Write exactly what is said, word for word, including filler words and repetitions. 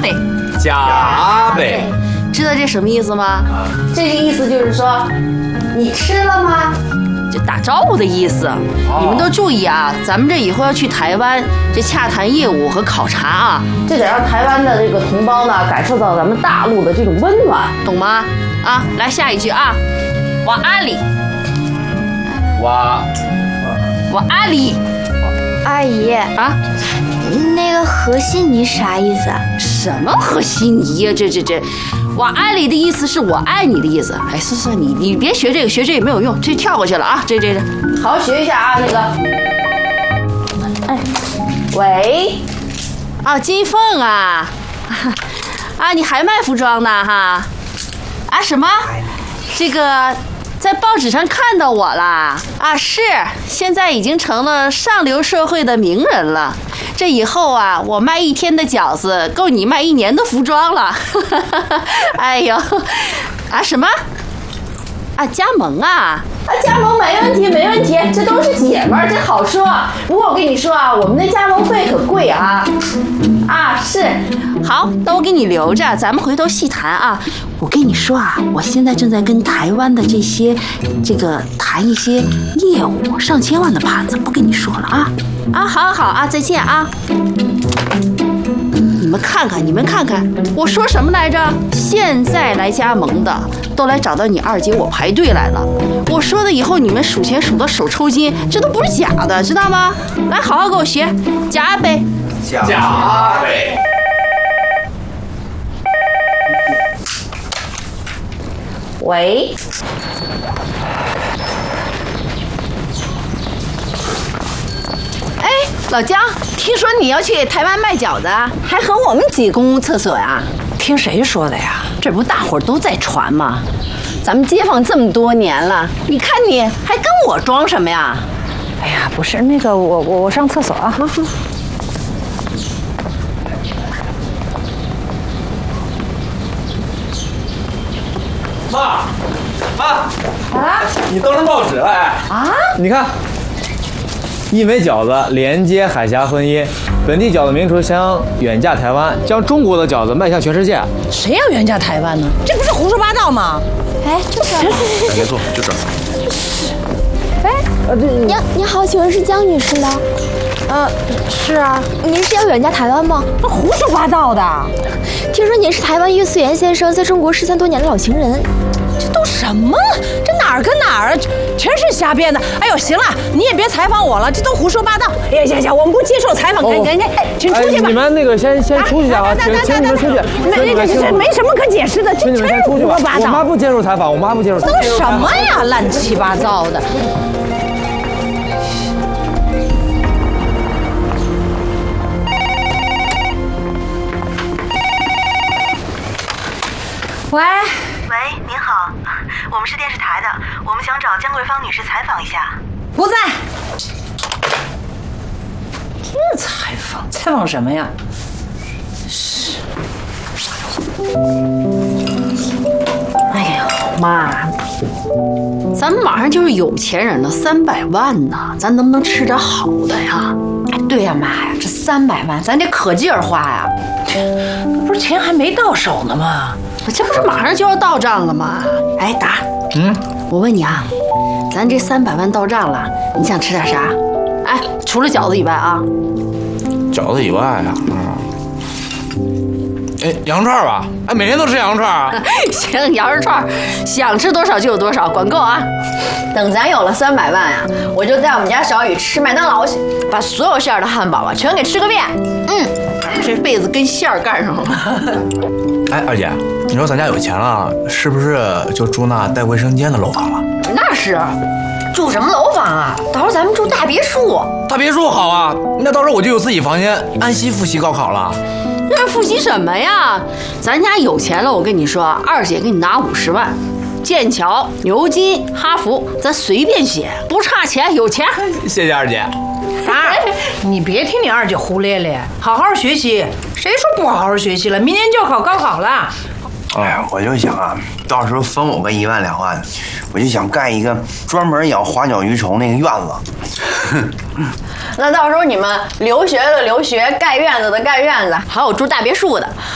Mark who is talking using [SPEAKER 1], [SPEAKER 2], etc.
[SPEAKER 1] 呗，
[SPEAKER 2] 加呗。
[SPEAKER 1] 知道这什么意思吗？这个意思就是说，你吃了吗？就打招呼的意思。你们都注意啊，咱们这以后要去台湾，这洽谈业务和考察啊，这得让台湾的这个同胞呢感受到咱们大陆的这种温暖，懂吗？啊，来下一句啊，我阿里，
[SPEAKER 2] 哇，
[SPEAKER 1] 我阿里。
[SPEAKER 3] 阿姨
[SPEAKER 1] 啊，
[SPEAKER 3] 那个和稀泥啥意思啊？
[SPEAKER 1] 什么和稀泥呀？这这这，我爱你的意思是我爱你的意思。哎，是是，你你别学这个，学这个没有用，这跳过去了啊！这这这，好好学一下啊，那个。哎，喂，啊，金凤啊，啊，你还卖服装呢哈？啊什么？这个。在报纸上看到我啦啊，是，现在已经成了上流社会的名人了。这以后啊，我卖一天的饺子够你卖一年的服装了。哎呦，啊什么？啊加盟啊？啊加盟没问题没问题，这都是姐们儿，这好说。不过我跟你说啊，我们的加盟费可贵啊。啊是，好，那我给你留着，咱们回头细谈啊。我跟你说啊，我现在正在跟台湾的这些，这个谈一些业务，上千万的盘子，不跟你说了啊。啊，好好好啊，再见啊。你们看看，你们看看，我说什么来着？现在来加盟的都来找到你二姐我排队来了。我说的以后你们数钱数到手抽筋，这都不是假的，知道吗？来，好好给我学，加呗，
[SPEAKER 2] 加呗。
[SPEAKER 1] 喂。
[SPEAKER 4] 哎，老姜，听说你要去台湾卖饺子，还和我们挤公共厕所呀？
[SPEAKER 5] 听谁说的呀？
[SPEAKER 4] 这不大伙儿都在传吗？咱们街坊这么多年了，你看你还跟我装什么呀？
[SPEAKER 5] 哎呀，不是那个，我我我上厕所啊。
[SPEAKER 2] 妈，妈啊！你登上报纸了哎！啊！你看，一枚饺子连接海峡婚姻，本地饺子名厨将远嫁台湾，将中国的饺子迈向全世界。
[SPEAKER 5] 谁要远嫁台湾呢？这不是胡说八道吗？
[SPEAKER 3] 哎，就是。
[SPEAKER 2] 没错，就是。
[SPEAKER 3] 哎，你你好，请问是江女士吗？
[SPEAKER 5] 呃，是啊。
[SPEAKER 3] 您是要远嫁台湾吗？
[SPEAKER 5] 那胡说八道的。
[SPEAKER 3] 听说您是台湾岳思源先生在中国失散多年的老情人。
[SPEAKER 5] 这都什么？这哪儿跟哪儿啊？全是瞎编的。哎呦，行了，你也别采访我了，这都胡说八道。哎呀，行行，我们不接受采访，赶紧赶紧，请出去吧。
[SPEAKER 2] 你们那个先先出去一下啊，请请你们出去。
[SPEAKER 5] 没这没什么可解释的，这全是胡说八道。
[SPEAKER 2] 我妈不接受采访，我妈不接受。
[SPEAKER 5] 都什么呀，乱七八糟的。
[SPEAKER 6] 喂喂，您好，我们是电视台的，我们想找江桂芳女士采访一下。
[SPEAKER 5] 不在。这采访采访什么呀？是。哎呀，妈，
[SPEAKER 1] 咱们马上就是有钱人了，三百万呢，咱能不能吃点好的呀？
[SPEAKER 5] 哎，对呀，妈呀，这三百万咱得可劲儿花呀，不是钱还没到手呢吗？
[SPEAKER 1] 这不是马上就要到账了吗？哎，达，嗯，我问你啊，咱这三百万到账了，你想吃点啥？哎，除了饺子以外啊。
[SPEAKER 2] 饺子以外啊，哎，羊肉串吧，哎，每天都吃羊肉串啊。
[SPEAKER 1] 行，羊肉串，想吃多少就有多少，管够啊。
[SPEAKER 4] 等咱有了三百万呀，我就带我们家小雨吃麦当劳去，把所有馅儿的汉堡啊全给吃个遍。
[SPEAKER 1] 嗯，这辈子跟馅儿干上了。
[SPEAKER 2] 哎，二姐，你说咱家有钱了，是不是就住那带卫生间的楼房了？
[SPEAKER 4] 那是，住什么楼房啊？到时候咱们住大别墅。
[SPEAKER 2] 大别墅好啊，那到时候我就有自己房间，安心复习高考了。
[SPEAKER 1] 那复习什么呀？咱家有钱了，我跟你说，二姐给你拿五十万，剑桥、牛津、哈佛，咱随便写，不差钱，有钱。
[SPEAKER 2] 谢谢二姐。
[SPEAKER 5] 达，你别听你二姐胡咧咧，好好学习。谁说不好好学习了？明年就要考高考了。
[SPEAKER 7] 哎呀，我就想啊，到时候分我个一万两万，我就想盖一个专门养花鸟鱼虫那个院子。
[SPEAKER 4] 那到时候你们留学的留学，盖院子的盖院子，还有住大别墅的，